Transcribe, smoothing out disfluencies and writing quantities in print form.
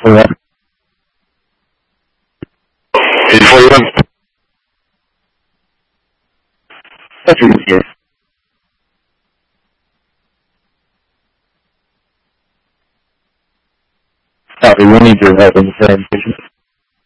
Yeah. 841. That's easier. Copy, we need your help in the presentation.